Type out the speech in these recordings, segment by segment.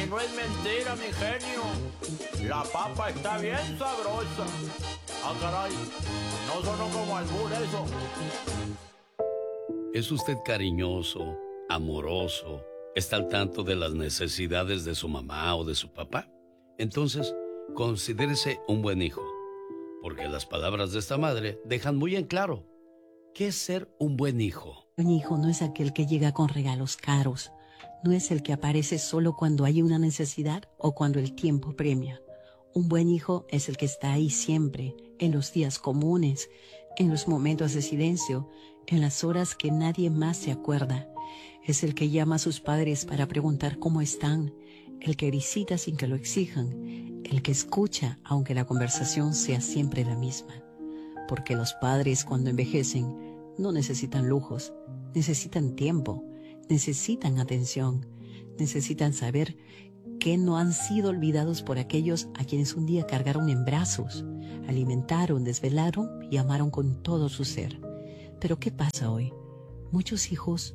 Y no es mentira, mi genio. La papa está bien sabrosa. Ah, caray. No sonó como albur eso. ¿Es usted cariñoso, amoroso, está al tanto de las necesidades de su mamá o de su papá? Entonces, considérese un buen hijo, porque las palabras de esta madre dejan muy en claro qué es ser un buen hijo. Un hijo no es aquel que llega con regalos caros, no es el que aparece solo cuando hay una necesidad o cuando el tiempo premia. Un buen hijo es el que está ahí siempre, en los días comunes, en los momentos de silencio, en las horas que nadie más se acuerda. Es el que llama a sus padres para preguntar cómo están, el que visita sin que lo exijan, el que escucha aunque la conversación sea siempre la misma. Porque los padres cuando envejecen no necesitan lujos, necesitan tiempo, necesitan atención, necesitan saber que no han sido olvidados por aquellos a quienes un día cargaron en brazos, alimentaron, desvelaron y amaron con todo su ser. Pero ¿qué pasa hoy? Muchos hijos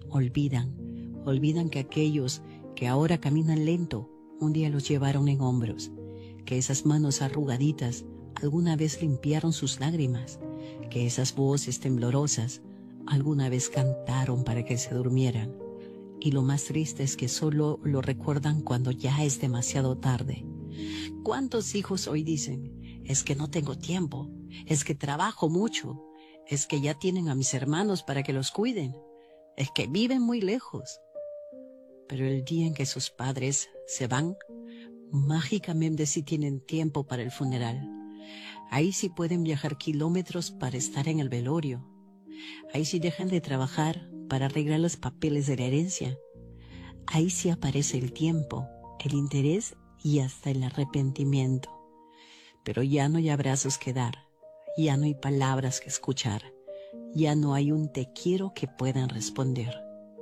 olvidan que aquellos que ahora caminan lento, un día los llevaron en hombros, que esas manos arrugaditas alguna vez limpiaron sus lágrimas, que esas voces temblorosas alguna vez cantaron para que se durmieran. Y lo más triste es que solo lo recuerdan cuando ya es demasiado tarde. ¿Cuántos hijos hoy dicen, es que no tengo tiempo, es que trabajo mucho, es que ya tienen a mis hermanos para que los cuiden, es que viven muy lejos? Pero el día en que sus padres se van, mágicamente sí tienen tiempo para el funeral. Ahí sí pueden viajar kilómetros para estar en el velorio. Ahí sí dejan de trabajar para arreglar los papeles de la herencia. Ahí sí aparece el tiempo, el interés y hasta el arrepentimiento. Pero ya no hay abrazos que dar, ya no hay palabras que escuchar, ya no hay un te quiero que puedan responder.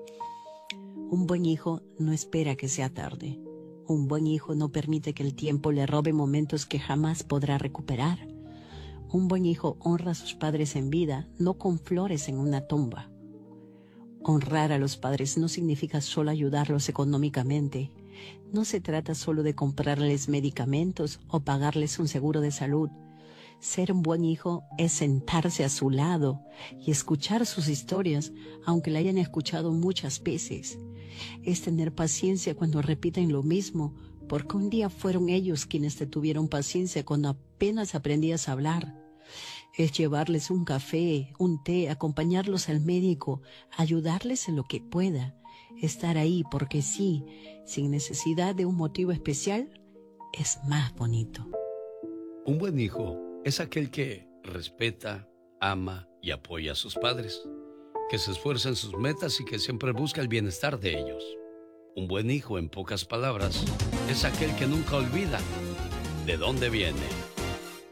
Un buen hijo no espera que sea tarde. Un buen hijo no permite que el tiempo le robe momentos que jamás podrá recuperar. Un buen hijo honra a sus padres en vida, no con flores en una tumba. Honrar a los padres no significa solo ayudarlos económicamente. No se trata solo de comprarles medicamentos o pagarles un seguro de salud. Ser un buen hijo es sentarse a su lado y escuchar sus historias, aunque la hayan escuchado muchas veces. Es tener paciencia cuando repiten lo mismo, porque un día fueron ellos quienes te tuvieron paciencia cuando apenas aprendías a hablar. Es llevarles un café, un té, acompañarlos al médico, ayudarles en lo que pueda. Estar ahí porque sí, sin necesidad de un motivo especial, es más bonito. Un buen hijo es aquel que respeta, ama y apoya a sus padres, que se esfuerza en sus metas y que siempre busca el bienestar de ellos. Un buen hijo, en pocas palabras, es aquel que nunca olvida de dónde viene.